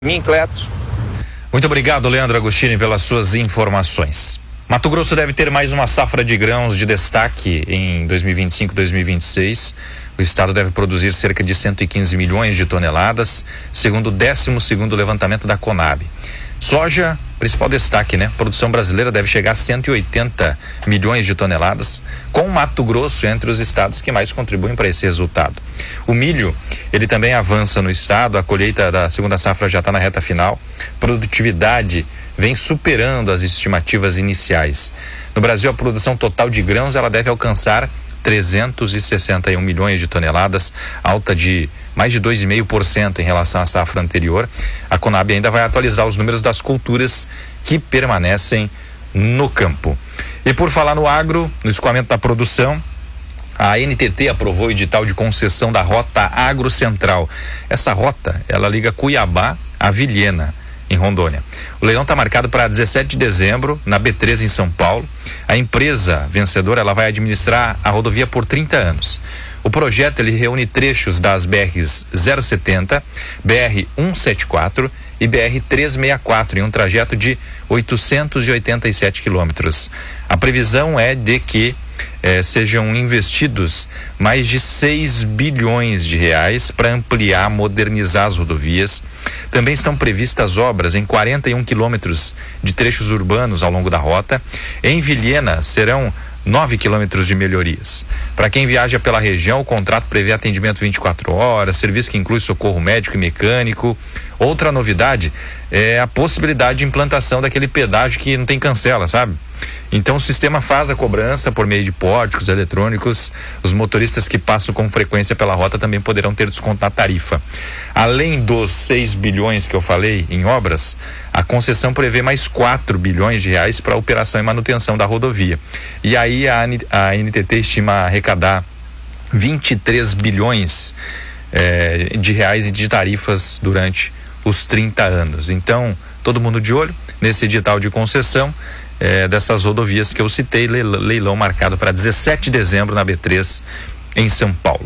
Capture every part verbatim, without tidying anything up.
Mincleto. Muito obrigado, Leandro Agostini, pelas suas informações. Mato Grosso deve ter mais uma safra de grãos de destaque em dois mil e vinte e cinco, dois mil e vinte e seis. O estado deve produzir cerca de cento e quinze milhões de toneladas, segundo o décimo segundo levantamento da Conab. Soja, principal destaque, né? A produção brasileira deve chegar a cento e oitenta milhões de toneladas, com o Mato Grosso entre os estados que mais contribuem para esse resultado. O milho, ele também avança no estado, a colheita da segunda safra já está na reta final, produtividade vem superando as estimativas iniciais. No Brasil, a produção total de grãos ela deve alcançar trezentos e sessenta e um milhões de toneladas, alta de mais de dois vírgula cinco por cento em relação à safra anterior. A Conab ainda vai atualizar os números das culturas que permanecem no campo. E por falar no agro, no escoamento da produção, a N T T aprovou o edital de concessão da Rota Agro Central. Essa rota, ela liga Cuiabá a Vilhena, em Rondônia. O leilão está marcado para dezessete de dezembro, na B três em São Paulo. A empresa vencedora ela vai administrar a rodovia por trinta anos. O projeto ele reúne trechos das B Rs zero setenta, B R cento e setenta e quatro e B R trezentos e sessenta e quatro em um trajeto de oitocentos e oitenta e sete quilômetros. A previsão é de que eh, sejam investidos mais de seis bilhões de reais para ampliar, modernizar as rodovias. Também estão previstas obras em quarenta e um quilômetros de trechos urbanos ao longo da rota. Em Vilhena serão nove quilômetros de melhorias. Para quem viaja pela região, o contrato prevê atendimento vinte e quatro horas, serviço que inclui socorro médico e mecânico. Outra novidade é a possibilidade de implantação daquele pedágio que não tem cancela, sabe? Então o sistema faz a cobrança por meio de pórticos eletrônicos. Os motoristas que passam com frequência pela rota também poderão ter desconto na tarifa. Além dos seis bilhões que eu falei em obras, a concessão prevê mais quatro bilhões de reais para a operação e manutenção da rodovia. E aí a, a N T T estima arrecadar vinte e três bilhões eh, de reais de tarifas durante os trinta anos. Então, todo mundo de olho nesse edital de concessão É, dessas rodovias que eu citei, leilão marcado para dezessete de dezembro na B três em São Paulo.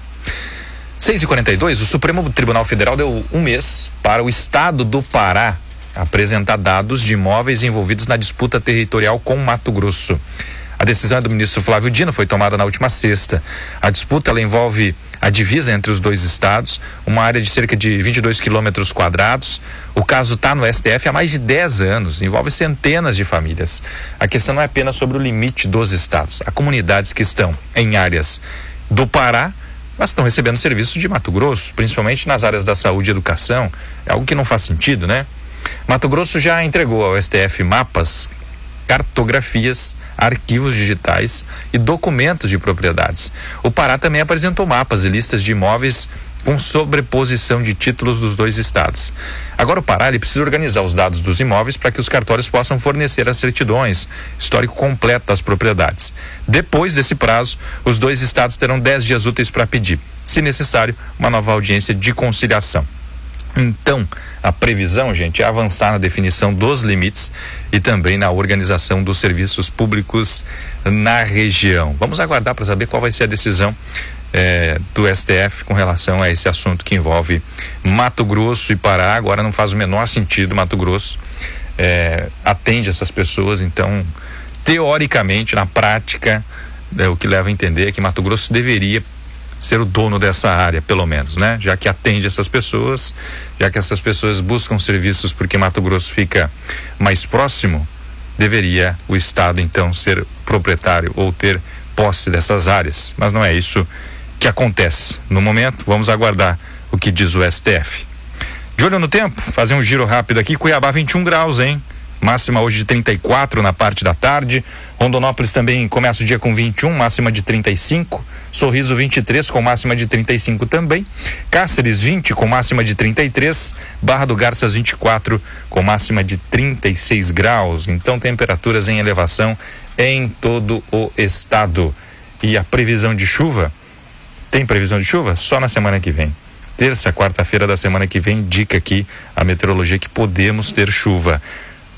seis e quarenta e dois, o Supremo Tribunal Federal deu um mês para o estado do Pará apresentar dados de imóveis envolvidos na disputa territorial com Mato Grosso. A decisão é do ministro Flávio Dino, foi tomada na última sexta. A disputa ela envolve a divisa entre os dois estados, uma área de cerca de vinte e dois quilômetros quadrados. O caso está no S T F há mais de dez anos, envolve centenas de famílias. A questão não é apenas sobre o limite dos estados. Há comunidades que estão em áreas do Pará, mas estão recebendo serviços de Mato Grosso, principalmente nas áreas da saúde e educação. É algo que não faz sentido, né? Mato Grosso já entregou ao S T F mapas, cartografias, arquivos digitais e documentos de propriedades. O Pará também apresentou mapas e listas de imóveis com sobreposição de títulos dos dois estados. Agora o Pará ele precisa organizar os dados dos imóveis para que os cartórios possam fornecer as certidões, histórico completo das propriedades. Depois desse prazo, os dois estados terão dez dias úteis para pedir, se necessário, uma nova audiência de conciliação. Então, a previsão, gente, é avançar na definição dos limites e também na organização dos serviços públicos na região. Vamos aguardar para saber qual vai ser a decisão eh, do S T F com relação a esse assunto que envolve Mato Grosso e Pará. Agora não faz o menor sentido, Mato Grosso eh, atende essas pessoas, então, teoricamente, na prática, eh, o que leva a entender é que Mato Grosso deveria ser o dono dessa área, pelo menos, né? Já que atende essas pessoas, já que essas pessoas buscam serviços porque Mato Grosso fica mais próximo, deveria o estado então ser proprietário ou ter posse dessas áreas, mas não é isso que acontece no momento. Vamos aguardar o que diz o S T F. De olho no tempo, fazer um giro rápido aqui. Cuiabá vinte e um graus, hein? Máxima hoje de trinta e quatro na parte da tarde. Rondonópolis também começa o dia com vinte e um, máxima de trinta e cinco. Sorriso vinte e três com máxima de trinta e cinco também. Cáceres vinte com máxima de trinta e três. Barra do Garças vinte e quatro com máxima de trinta e seis graus. Então temperaturas em elevação em todo o estado. E a previsão de chuva, tem previsão de chuva? Só na semana que vem. Terça, quarta-feira da semana que vem, indica aqui a meteorologia que podemos ter chuva.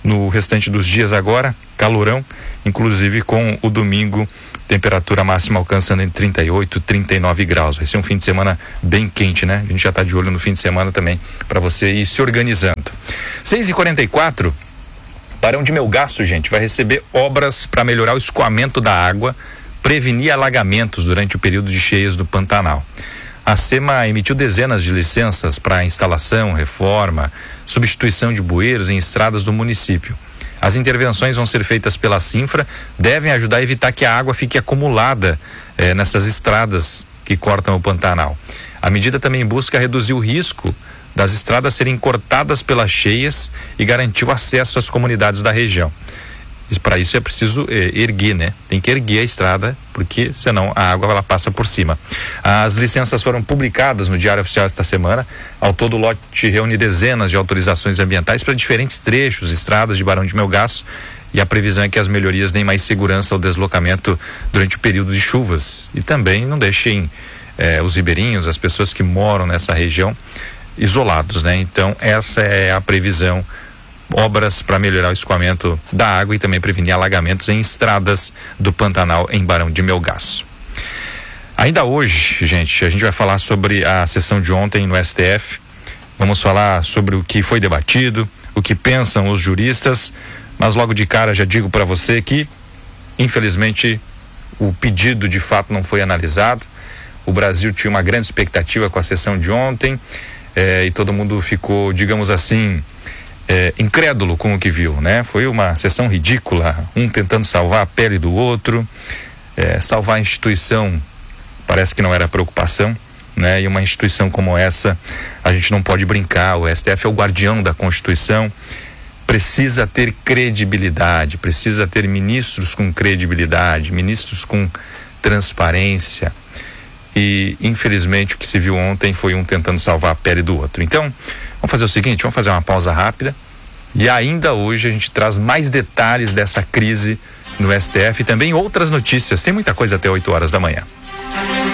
No restante dos dias agora, calorão, inclusive com o domingo, temperatura máxima alcançando entre trinta e oito e trinta e nove graus. Vai ser um fim de semana bem quente, né? A gente já está de olho no fim de semana também, para você ir se organizando. seis e quarenta e quatro, Barão de Melgaço, gente, vai receber obras para melhorar o escoamento da água, prevenir alagamentos durante o período de cheias do Pantanal. A SEMA emitiu dezenas de licenças para instalação, reforma, substituição de bueiros em estradas do município. As intervenções vão ser feitas pela Sinfra, devem ajudar a evitar que a água fique acumulada eh, nessas estradas que cortam o Pantanal. A medida também busca reduzir o risco das estradas serem cortadas pelas cheias e garantir o acesso às comunidades da região. Para isso é preciso eh, erguer, né? Tem que erguer a estrada, porque senão a água ela passa por cima. As licenças foram publicadas no Diário Oficial esta semana. Ao todo, o lote reúne dezenas de autorizações ambientais para diferentes trechos, estradas de Barão de Melgaço, e a previsão é que as melhorias deem mais segurança ao deslocamento durante o período de chuvas e também não deixem eh, os ribeirinhos, as pessoas que moram nessa região, isolados, né? Então essa é a previsão, obras para melhorar o escoamento da água e também prevenir alagamentos em estradas do Pantanal em Barão de Melgaço. Ainda hoje, gente, a gente vai falar sobre a sessão de ontem no S T F. Vamos falar sobre o que foi debatido, o que pensam os juristas, mas logo de cara já digo para você que, infelizmente, o pedido de fato não foi analisado. O Brasil tinha uma grande expectativa com a sessão de ontem. É, e todo mundo ficou, digamos assim, é, incrédulo com o que viu, né? Foi uma sessão ridícula, um tentando salvar a pele do outro, é, salvar a instituição parece que não era preocupação, né? E uma instituição como essa, a gente não pode brincar. O S T F é o guardião da Constituição, precisa ter credibilidade, precisa ter ministros com credibilidade, ministros com transparência. E, infelizmente, o que se viu ontem foi um tentando salvar a pele do outro. Então, vamos fazer o seguinte, vamos fazer uma pausa rápida. E ainda hoje a gente traz mais detalhes dessa crise no S T F e também outras notícias. Tem muita coisa até oito horas da manhã.